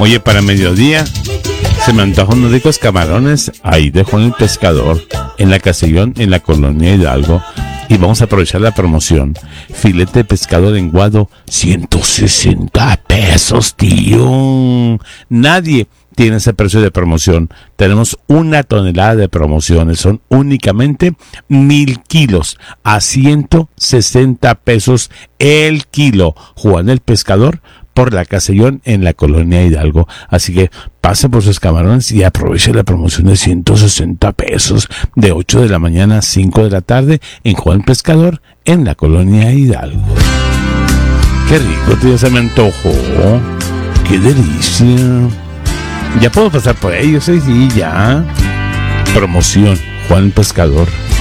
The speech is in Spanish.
Oye, para mediodía se me antojan unos ricos camarones ahí de Juan el Pescador, en la Castellón, en la colonia Hidalgo. Y vamos a aprovechar la promoción. Filete de pescado lenguado, 160 pesos, tío. Nadie tiene ese precio de promoción. Tenemos 1 tonelada de promociones. Son únicamente 1,000 kilos a 160 pesos el kilo. Juan el Pescador, por la Castellón, en la colonia Hidalgo. Así que pase por sus camarones y aproveche la promoción de 160 pesos de 8 de la mañana a 5 de la tarde en Juan Pescador, en la colonia Hidalgo. Qué rico, tío, se me antojó. Qué delicia. Ya puedo pasar por ellos, sí, ya. Promoción Juan Pescador.